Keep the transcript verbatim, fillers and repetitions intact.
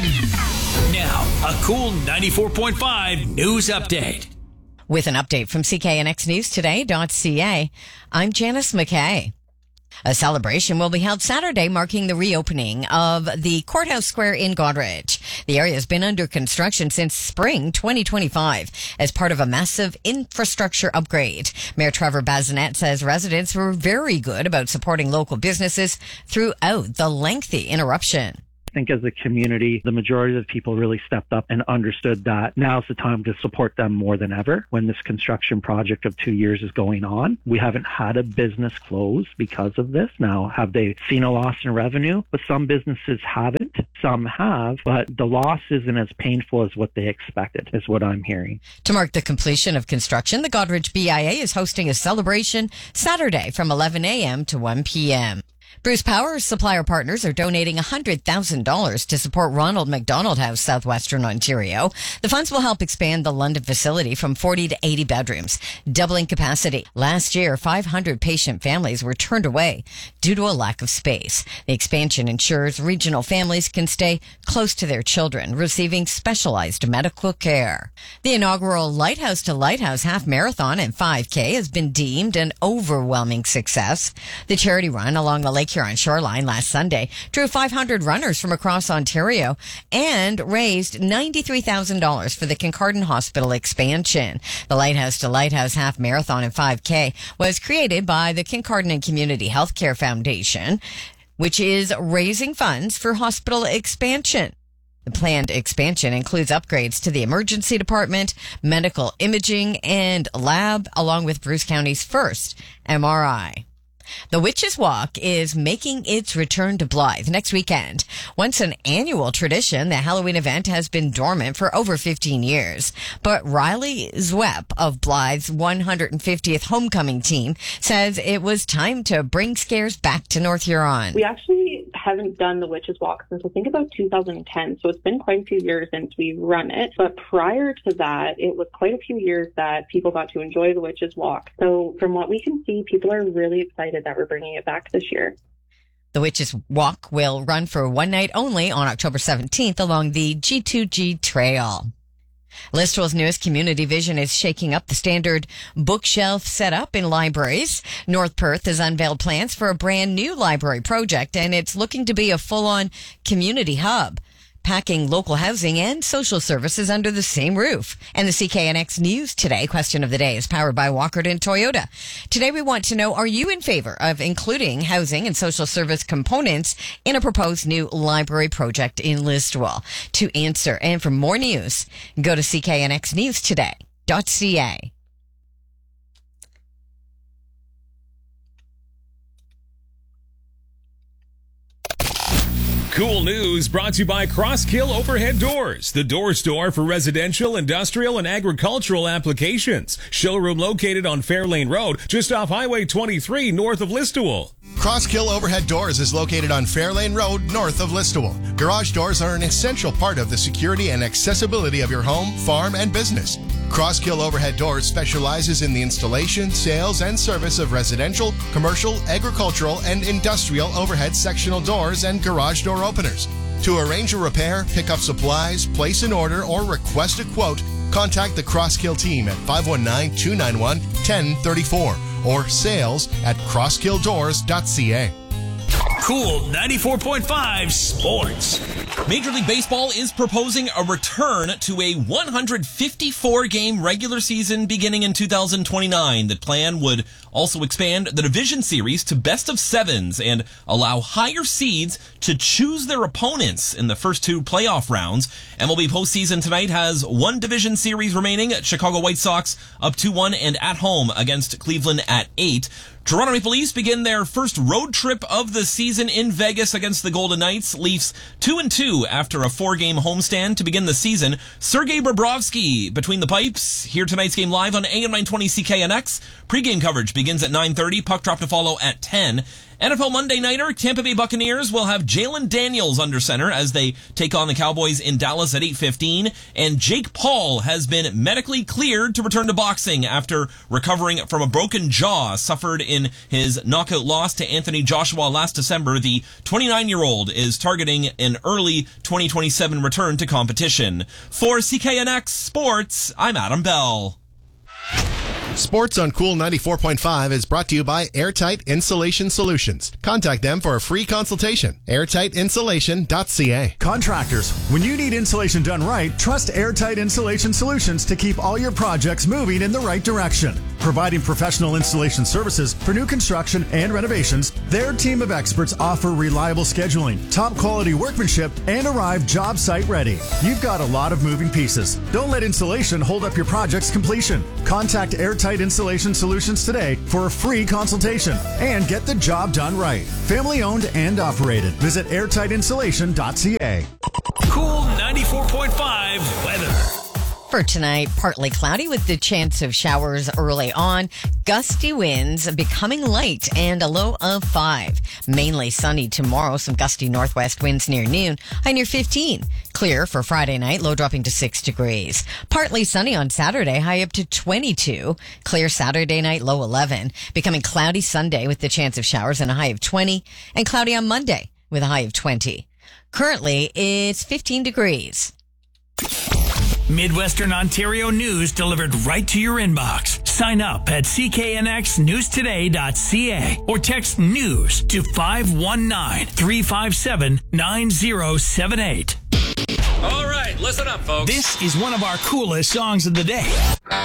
Now, a cool ninety-four point five news update. With an update from C K N X News Today dot C A, I'm Janice McKay. A celebration will be held Saturday marking the reopening of the Courthouse Square in Goderich. The area has been under construction since spring twenty twenty-five as part of a massive infrastructure upgrade. Mayor Trevor Bazinet says residents were very good about supporting local businesses throughout the lengthy interruption. I think as a community, the majority of the people really stepped up and understood that now's the time to support them more than ever when this construction project of two years is going on. We haven't had a business close because of this. Now, have they seen a loss in revenue? But some businesses haven't. Some have, but the loss isn't as painful as what they expected, is what I'm hearing. To mark the completion of construction, the Goderich B I A is hosting a celebration Saturday from eleven a.m. to one p.m. Bruce Power supplier partners are donating one hundred thousand dollars to support Ronald McDonald House, Southwestern Ontario. The funds will help expand the London facility from forty to eighty bedrooms, doubling capacity. Last year, five hundred patient families were turned away due to a lack of space. The expansion ensures regional families can stay close to their children, receiving specialized medical care. The inaugural Lighthouse to Lighthouse Half Marathon and five K has been deemed an overwhelming success. The charity run along the Lake Huron shoreline last Sunday drew five hundred runners from across Ontario and raised ninety-three thousand dollars for the Kincardine Hospital expansion. The Lighthouse to Lighthouse Half Marathon and five K was created by the Kincardine and Community Healthcare Foundation, which is raising funds for hospital expansion. The planned expansion includes upgrades to the emergency department, medical imaging, and lab, along with Bruce County's first M R I. The Witches Walk is making its return to Blythe next weekend. Once an annual tradition, the Halloween event has been dormant for over fifteen years. But Riley Zwepp of Blythe's one hundred fiftieth homecoming team says it was time to bring scares back to North Huron. We actually haven't done the Witches Walk since I think about two thousand ten, so it's been quite a few years since we've run it. But prior to that, it was quite a few years that people got to enjoy the Witches Walk. So from what we can see, people are really excited that we're bringing it back this year. The Witches Walk will run for one night only on October seventeenth along the G two G Trail. Listowel's newest community vision is shaking up the standard bookshelf setup in libraries. North Perth has unveiled plans for a brand new library project, and it's looking to be a full-on community hub, packing local housing and social services under the same roof. And the C K N X News Today question of the day is powered by Walkerton Toyota. Today we want to know, are you in favor of including housing and social service components in a proposed new library project in Listowel? To answer and for more news, go to C K N X News Today dot C A. Cool news brought to you by Crosskill Overhead Doors, the door store for residential, industrial, and agricultural applications. Showroom located on Fairlane Road, just off Highway twenty-three, north of Listowel. Crosskill Overhead Doors is located on Fairlane Road, north of Listowel. Garage doors are an essential part of the security and accessibility of your home, farm, and business. Crosskill Overhead Doors specializes in the installation, sales, and service of residential, commercial, agricultural, and industrial overhead sectional doors and garage door openers. To arrange a repair, pick up supplies, place an order, or request a quote, contact the Crosskill team at five one nine, two nine one, one zero three four or sales at crosskill doors dot C A. Cool ninety-four point five Sports. Major League Baseball is proposing a return to a one hundred fifty-four game regular season beginning in two thousand twenty-nine. The plan would also expand the division series to best of sevens and allow higher seeds to choose their opponents in the first two playoff rounds. M L B postseason tonight has one division series remaining. Chicago White Sox up two one and at home against Cleveland at eight. Toronto Maple Leafs begin their first road trip of the season in Vegas against the Golden Knights. Leafs two and two after a four-game homestand to begin the season. Sergei Bobrovsky between the pipes. Hear tonight's game live on A M nine twenty C K N X. Pre-game coverage begins at nine thirty. Puck drop to follow at ten. N F L Monday Nighter, Tampa Bay Buccaneers will have Jalen Daniels under center as they take on the Cowboys in Dallas at eight fifteen. And Jake Paul has been medically cleared to return to boxing after recovering from a broken jaw suffered in his knockout loss to Anthony Joshua last December. The twenty-nine-year-old is targeting an early twenty twenty-seven return to competition. For C K N X Sports, I'm Adam Bell. Sports on Cool ninety-four point five is brought to you by Airtight Insulation Solutions. Contact them for a free consultation. airtight insulation dot c a. Contractors, when you need insulation done right, trust Airtight Insulation Solutions to keep all your projects moving in the right direction. Providing professional installation services for new construction and renovations, their team of experts offer reliable scheduling, top quality workmanship, and arrive job site ready. You've got a lot of moving pieces. Don't let insulation hold up your project's completion. Contact Airtight Insulation Solutions today for a free consultation and get the job done right. Family owned and operated. Visit airtight insulation dot c a. Cool ninety-four point five weather. For tonight, partly cloudy with the chance of showers early on. Gusty winds becoming light and a low of five. Mainly sunny tomorrow. Some gusty northwest winds near noon. High near fifteen. Clear for Friday night. Low dropping to six degrees. Partly sunny on Saturday. High up to twenty-two. Clear Saturday night. Low eleven. Becoming cloudy Sunday with the chance of showers and a high of twenty. And cloudy on Monday with a high of twenty. Currently, it's fifteen degrees. Midwestern Ontario news delivered right to your inbox. Sign up at c k n x news today dot c a or text news to five one nine, three five seven, nine zero seven eight. All right, listen up, folks. This is one of our coolest songs of the day.